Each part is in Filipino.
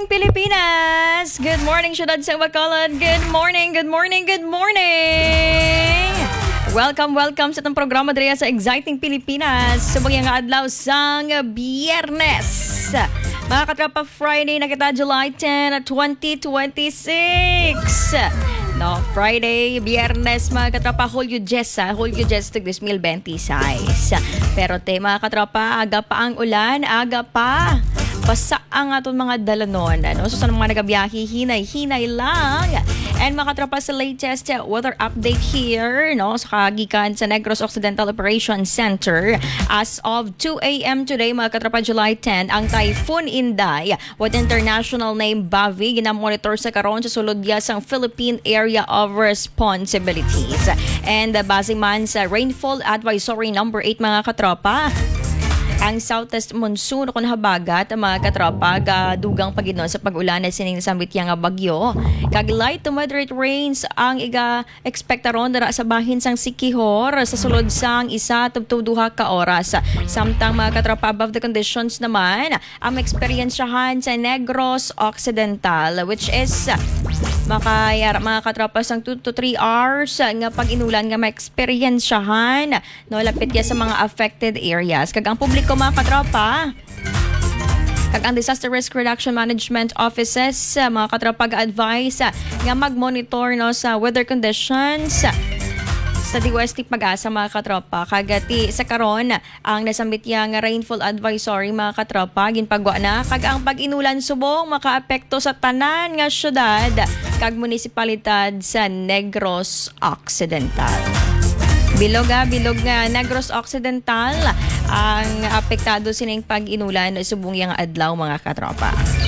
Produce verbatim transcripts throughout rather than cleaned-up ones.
morning, Pilipinas! Good morning, syudad sa Bacolod. Good morning, good morning, good morning! Welcome, welcome sa itong programa dito sa Exciting Pilipinas. Subagyang adlaw sang Biyernes. Mga katrapa, Friday na kita, July tenth, twenty twenty-six. No, Friday, Biyernes, mga katrapa, Hulyo Jessa, Hulyo Jessa, twenty twenty-six. Pero te, mga katrapa, aga pa ang ulan, aga pa. Basa ang atong mga dalanon. Ano? So, sa mga nagabiyahe, hinay-hinay lang. And mga katrapa, sa latest weather update here, no, sa kagikan sa Negros Occidental Operations Center, as of two a.m. today, mga katrapa, July tenth, ang Typhoon Inday with international name Bavi, ginamonitor sa karon sa sulodya sang Philippine Area of Responsibilities. And uh, base man sa Rainfall Advisory number eight, mga katropa, ang southwest monsoon kung habagat mga katropa dugang paginon sa pag-ulan na sining sambit yang bagyo kag light to moderate rains ang iga ekspektaron dara sa bahin sang Sikihor sa sulod sang isa tubto duha ka oras. Samtang mga katropa, above the conditions naman ang eksperyensyahan sa Negros Occidental, which is makayara mga katropa sang two to three hours nga pag-inulan nga ma-eksperyensyahan no lapit ya sa mga affected areas. Kag ang publiko mga katropa, kag ang Disaster Risk Reduction Management Offices, mga katropa, ga-advise nga mag-monitor no sa weather conditions sa D W S T Pag-asa, mga katropa. Kagati sa karon ang nasambit yang rainfall advisory, mga katropa, ginpagwa na kag ang pag-inulan subong makaapekto sa tanan nga syudad kag munisipalidad sa Negros Occidental. Bilog nga, bilog nga Negros Occidental ang apektado sining pag-inulan subong yang adlaw, mga katropa.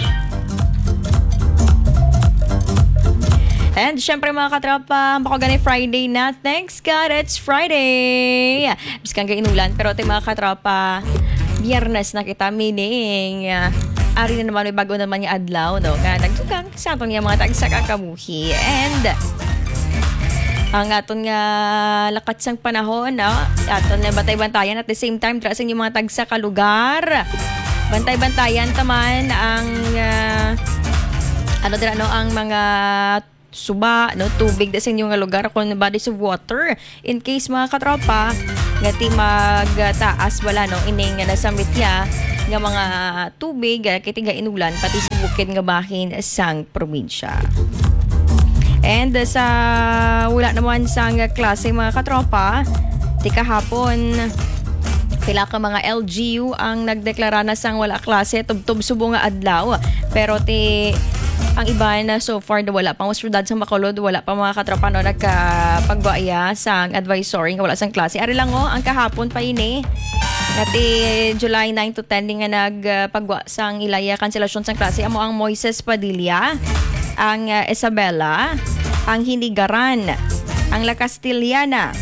And syempre, mga katropa, makagani Friday na. Thanks God, it's Friday. Biskan ka inulan, pero tayo mga katropa, Biyernes na kita, meaning uh, ari na naman, may bago naman yung adlaw, no? Nga nagtugang sa atong yung mga tagsakakabuhi. And ang aton nga lakat sang panahon, no? Aton na bantay-bantayan at the same time tracing yung mga tagsa ka lugar. Bantay-bantayan taman ang uh, ano dira no ang mga suba, no, tubig sa inyong lugar kung bodies of water in case mga katropa ngati magtaas wala no ining nga nasamit ya nga mga tubig kiti nga inulan pati sa bukid nga bahin sang probinsya. And uh, sa wala naman sang klase, mga katropa, ti kahapon pila ka mga L G U ang nagdeklara na sang wala klase tubtob subong nga adlaw, pero ti ang iba na so far wala pang syudad sa Bacolod, wala pa, mga katropa, no, nagkapagwaya sang advisory nga wala sang klase. Ari lang oh, ang kahapon pa ini ngati July nine to ten nga nagpagwa sang ilaya kanselasyon sang klase amo ang Moises Padilla, ang uh, Isabela, ang Hinigaran, ang La Castillana.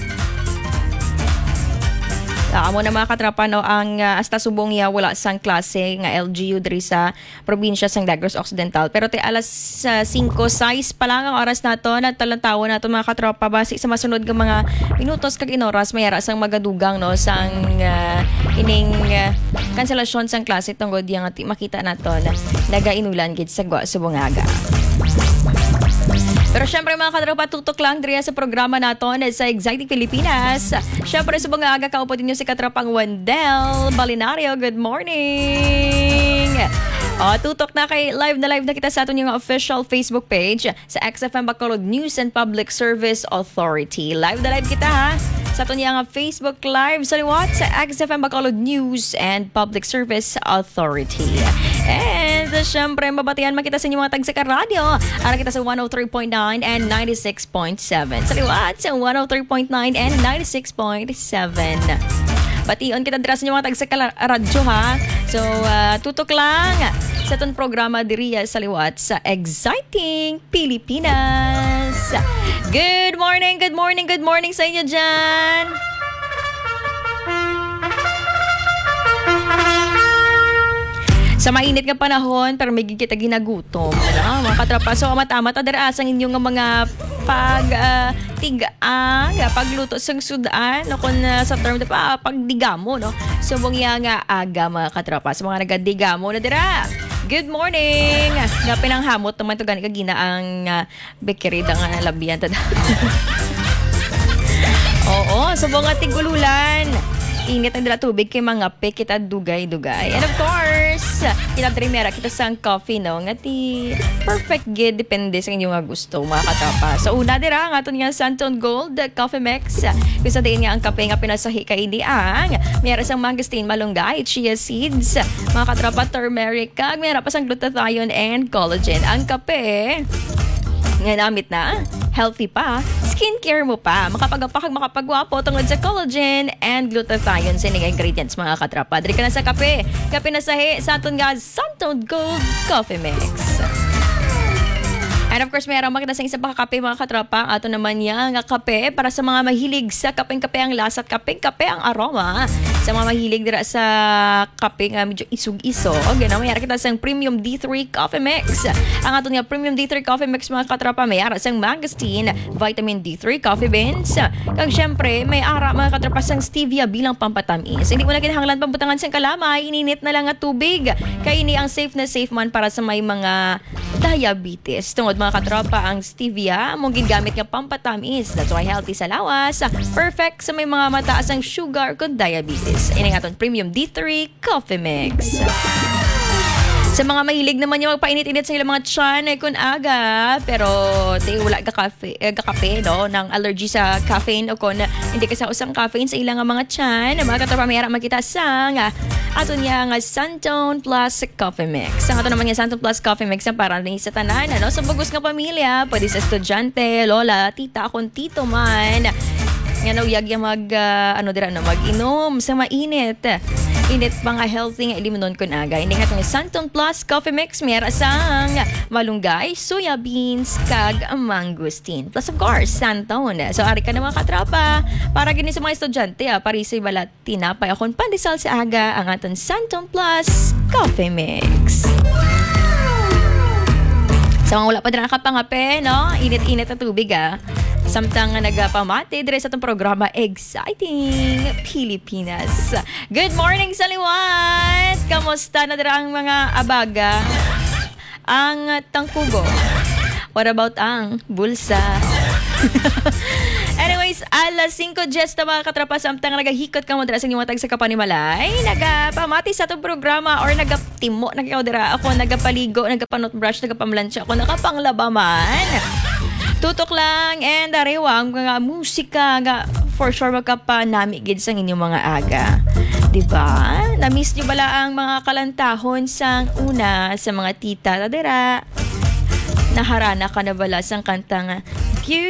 Uh, amo na, mga katrapa, no, ang uh, hasta subong ya wala sang klase nga L G U diri sa probinsya sang Negros Occidental. Pero te alas uh, five size pa lang ang oras nato na talantawo nato, mga katropa, base sa masunod nga mga minutos kag inoras mayara sang magadugang no sang uh, ining uh, kanselasyon sang klase tungod yang makita nato na nagainulan gid sa gwa subongaga. Pero syempre, mga katropa, tutok lang diriya sa programa naton sa Exciting Pilipinas. Syempre, sa mga aga kaupo din nyo si Katropang Wendell Balinario. Good morning! O, tutok na kay live na live na kita sa aton yung official Facebook page sa X F M Bacolod News and Public Service Authority. Live na live kita, ha? Sa aton yung Facebook Live sa liwat sa X F M Bacolod News and Public Service Authority. And syempre, mabatihan makita sa inyong mga tagsaka radio. Ara kita sa one oh three point nine and ninety-six point seven. Sa liwat sa one oh three point nine and ninety-six point seven. Bation kita dira sa inyong mga tagsaka radio, ha. So, uh, tutok lang sa itong programa diriya sa liwat sa Exciting Pilipinas. Good morning, good morning, good morning sa inyo dyan. Sa mainit nga panahon, pero may kita ginagutom. Ano, mga katrapa. So, mata-mata dara asang inyong nga mga pag uh, tigaan, pagluto sa sudan, no, kung uh, sa term pa, pagdigamo, no? So, mungya nga aga, mga katrapa. So, mga nagadigamo na dira. Good morning! Nga pinanghamot naman ito gani kagina ang uh, bakery da nga labihan. Oo, so mga tigululan. Init ang dala tubig kay mga pe kita dugay-dugay. And of course, kinadrimera kita sang coffee, no? Nga ti perfect gid depende sa inyong nga gusto, mga katapa. So una dira nga aton nga Santon Gold Coffee Mix. Bisa din nga ang kape nga pinasahi kay ini ang mayroon sang mangosteen malunggay, chia seeds, mga katrapa turmeric, kag mayroon pa sang glutathione and collagen. Ang kape nga namit na healthy pa, skincare mo pa, makapagapakag makapagwapo tungod sa collagen and glutathione sa inyong ingredients, mga katrapa. Diri ka na sa kape. Kape na sahi sa aton nga Santon Gold Coffee Mix. And of course, mayroon makita sa isa pa kape, mga katrapa. Ato naman yan nga kape para sa mga mahilig sa kapeng-kape ang lasa at kapeng-kape ang aroma. Sa mga mahilig dira sa kape nga medyo isug-isog, ganaw mayara kita sang Premium D three Coffee Mix. Ang ato nga Premium D three Coffee Mix, mga katrapa, mayara sang mangosteen, vitamin D three coffee beans. Kag syempre, may ara, mga katrapa, sang stevia bilang pampatamis. Hindi mo na kinahanglan pambutangan sang kalamay, ininit na lang nga tubig. Kaya ini ang safe na safe man para sa may mga diabetes. Tungod, mga katropa, ang stevia mong gingamit nga pampatamis. That's why healthy sa lawas. Perfect sa may mga mataas ang sugar kung diabetes. Ini nga itong Premium D three Coffee Mix. Sa mga mahilig naman yung magpainit-init sa ilang mga tiyan ay kun aga, pero di wala ka kape, eh, kape, no, ng allergy sa caffeine o kung hindi ka sa usang caffeine sa ilang mga tiyan, mga katropa, mayara makita sa nga ato niya nga Santon Plus Coffee Mix. Ang ato naman nga Santon Plus Coffee Mix ang para rin sa tanan, ano, sa bagus nga pamilya, pwede sa estudyante, lola, tita, kung tito man. Nga nauyag yung mag, uh, ano dira, no, mag-inom sa mainit. Init pa nga healthy nga eliminon kun aga. Hindi nga itong Santon Plus Coffee Mix, mayroon sang malunggay, soya beans, kag mangosteen. Plus of course, Santon. So, ari ka na mga katrapa. Para gini sa mga estudyante, ah, parisay balat tinapay akong pandesal sa aga ang aton Santon Plus Coffee Mix. Sa mga wala pa dira nakapangape, no? Init-init na tubig, ah. Samtang nagapamati dire sa itong programa Exciting Pilipinas. Good morning sa liwat! Kamusta na dira ang mga abaga? Ang tangkugo? What about ang bulsa? Anyways, alas singko Jess na mga katrapa, samtang nagahikot ka mo dira sa inyong matag sa Kapanimalay, nagapamati sa itong programa or nagaptimo, nagkaw dira ako, nagapaligo, nagapanotbrush, nagapamlansya ako, nakapanglabaman. Tutok lang and ariwa ang mga musika nga for sure magkapanamigid sa inyong mga aga. Diba? Na-miss nyo bala ang mga kalantahon sang una sa mga tita tadera? Naharana ka na bala sang kantang